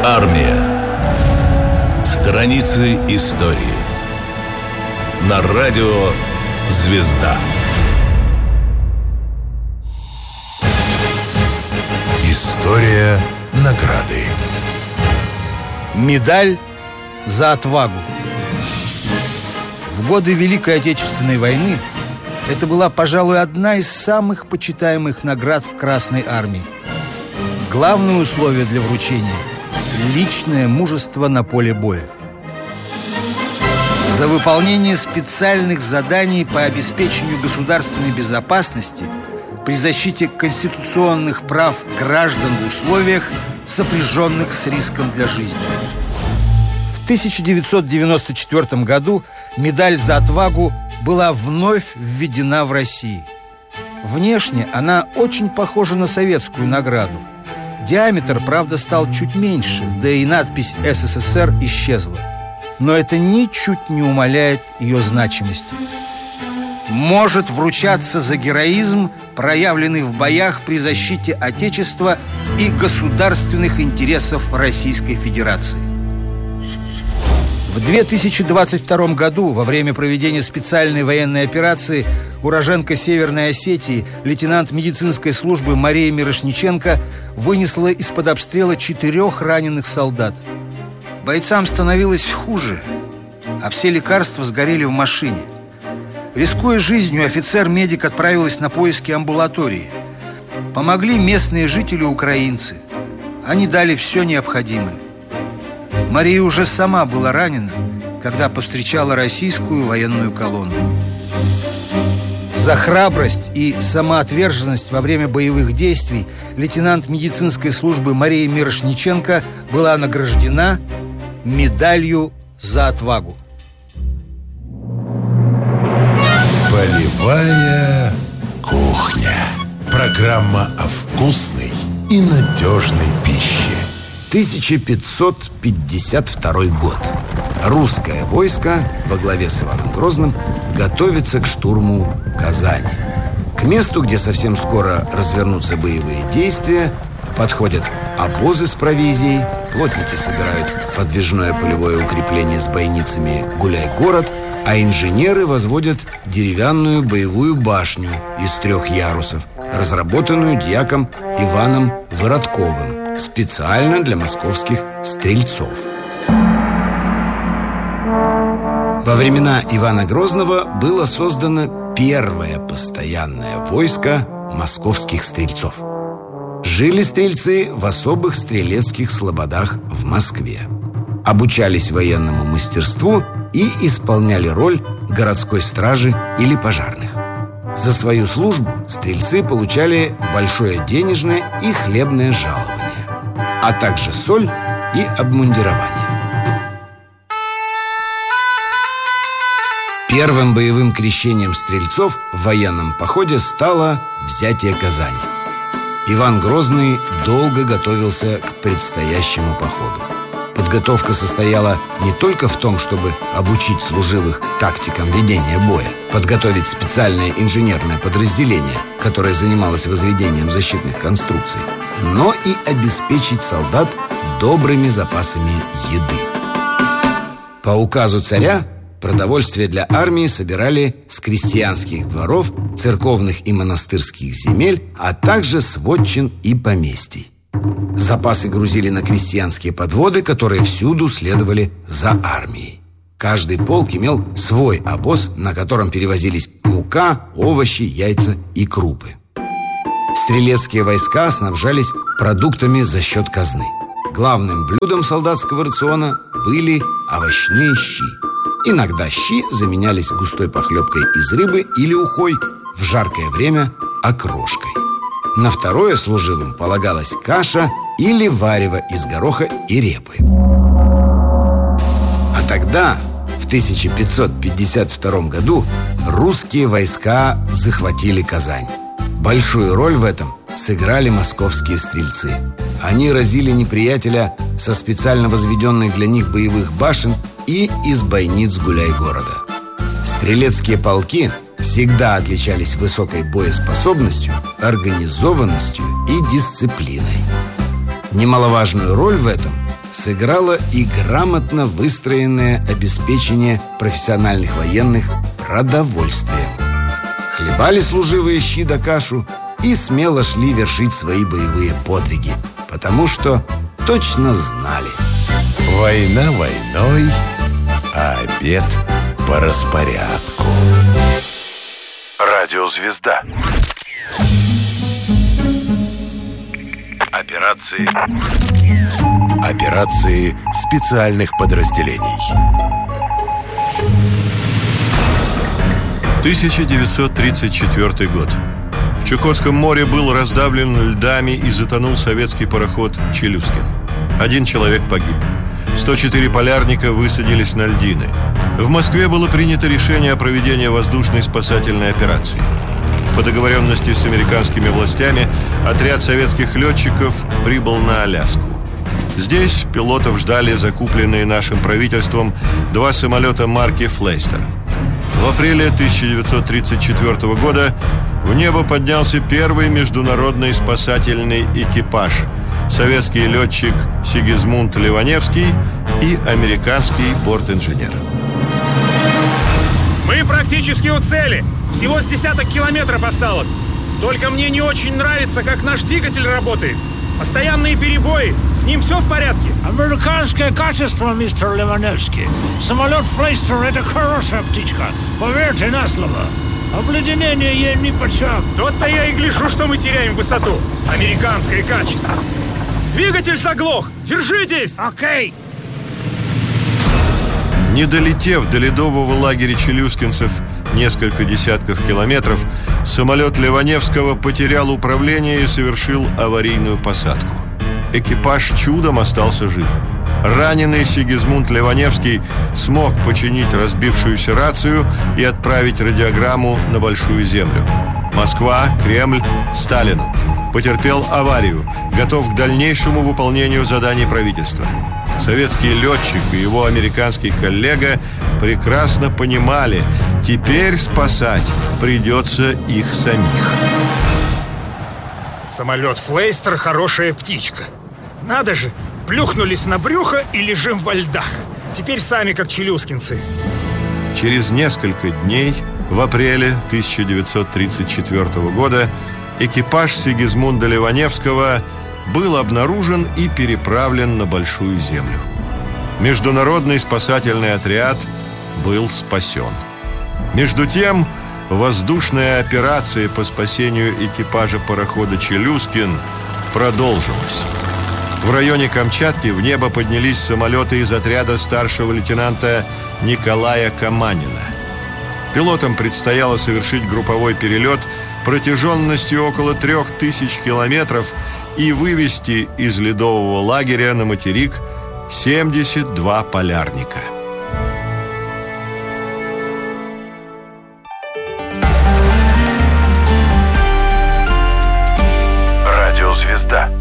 Армия. Страницы истории. На радио «Звезда». История награды. Медаль за отвагу. В годы Великой Отечественной войны это была, пожалуй, одна из самых почитаемых наград в Красной армии. Главное условие для вручения – личное мужество на поле боя. За выполнение специальных заданий по обеспечению государственной безопасности при защите конституционных прав граждан в условиях, сопряженных с риском для жизни. В 1994 году медаль за отвагу была вновь введена в России. Внешне она очень похожа на советскую награду. Диаметр, правда, стал чуть меньше, да и надпись «СССР» исчезла. Но это ничуть не умаляет ее значимости. Может вручаться за героизм, проявленный в боях при защите Отечества и государственных интересов Российской Федерации. В 2022 году, во время проведения специальной военной операции, уроженка Северной Осетии, лейтенант медицинской службы Мария Мирошниченко вынесла из-под обстрела 4 раненых солдат. Бойцам становилось хуже, а все лекарства сгорели в машине. Рискуя жизнью, офицер-медик отправилась на поиски амбулатории. Помогли местные жители-украинцы. Они дали все необходимое. Мария уже сама была ранена, когда повстречала российскую военную колонну. За храбрость и самоотверженность во время боевых действий лейтенант медицинской службы Мария Мирошниченко была награждена медалью за отвагу. Полевая кухня. Программа о вкусной и надежной пище. 1552 год. Русское войско во главе с Иваном Грозным готовится к штурму Казани. К месту, где совсем скоро развернутся боевые действия, подходят обозы с провизией, плотники собирают подвижное полевое укрепление с бойницами «Гуляй-город», а инженеры возводят деревянную боевую башню из 3 ярусов, разработанную дьяком Иваном Воротковым специально для московских стрельцов. Во времена Ивана Грозного было создано первое постоянное войско московских стрельцов. Жили стрельцы в особых стрелецких слободах в Москве. Обучались военному мастерству и исполняли роль городской стражи или пожарных. За свою службу стрельцы получали большое денежное и хлебное жалование, а также соль и обмундирование. Первым боевым крещением стрельцов в военном походе стало взятие Казани. Иван Грозный долго готовился к предстоящему походу. Подготовка состояла не только в том, чтобы обучить служивых тактикам ведения боя, подготовить специальное инженерное подразделение, которое занималось возведением защитных конструкций, но и обеспечить солдат добрыми запасами еды. По указу царя продовольствие для армии собирали с крестьянских дворов, церковных и монастырских земель, а также с вотчин и поместий. Запасы грузили на крестьянские подводы, которые всюду следовали за армией. Каждый полк имел свой обоз, на котором перевозились мука, овощи, яйца и крупы. Стрелецкие войска снабжались продуктами за счет казны. Главным блюдом солдатского рациона были овощные щи. Иногда щи заменялись густой похлебкой из рыбы или ухой, в жаркое время окрошкой. На второе служивым полагалась каша или варево из гороха и репы. А тогда, в 1552 году, русские войска захватили Казань. Большую роль в этом сыграли московские стрельцы. Они разили неприятеля со специально возведенных для них боевых башен и из бойниц Гуляй-города. Стрелецкие полки всегда отличались высокой боеспособностью, организованностью и дисциплиной. Немаловажную роль в этом сыграло и грамотно выстроенное обеспечение профессиональных военных продовольствием. Хлебали служивые щи да кашу и смело шли вершить свои боевые подвиги, потому что точно знали: война войной, а обед по распорядку. Радиозвезда. Операции специальных подразделений. 1934 год. В Чукотском море был раздавлен льдами и затонул советский пароход «Челюскин». 1 человек погиб. 104 полярника высадились на льдины. В Москве было принято решение о проведении воздушной спасательной операции. По договоренности с американскими властями отряд советских летчиков прибыл на Аляску. Здесь пилотов ждали закупленные нашим правительством 2 самолета марки «Флейстер». В апреле 1934 года в небо поднялся первый международный спасательный экипаж – советский летчик Сигизмунд Ливаневский и американский бортинженер. Мы практически у цели. Всего с десяток километров осталось. Только мне не очень нравится, как наш двигатель работает. Постоянные перебои. С ним все в порядке? Американское качество, мистер Ливаневский. Самолет «Флейстер» — это хорошая птичка. Поверьте на слово. Обледенение ей нипочем. Тот-то я и гляжу, что мы теряем высоту. Американское качество. Двигатель заглох. Держитесь! Окей. Не долетев до ледового лагеря челюскинцев несколько десятков километров, самолет Ливаневского потерял управление и совершил аварийную посадку. Экипаж чудом остался жив. Раненый Сигизмунд Ливаневский смог починить разбившуюся рацию и отправить радиограмму на Большую Землю. Москва, Кремль, Сталину. Потерпел аварию, готов к дальнейшему выполнению заданий правительства. Советский летчик и его американский коллега прекрасно понимали, теперь спасать придется их самих. Самолет «Флейстер» — хорошая птичка. Надо же, плюхнулись на брюхо и лежим во льдах. Теперь сами как челюскинцы. Через несколько дней, в апреле 1934 года, экипаж Сигизмунда Ливаневского был обнаружен и переправлен на Большую Землю. Международный спасательный отряд был спасен. Между тем, воздушная операция по спасению экипажа парохода «Челюскин» продолжилась. В районе Камчатки в небо поднялись самолеты из отряда старшего лейтенанта Николая Каманина. Пилотам предстояло совершить групповой перелет протяженностью около 3000 километров и вывести из ледового лагеря на материк 72 полярника. Радиозвезда.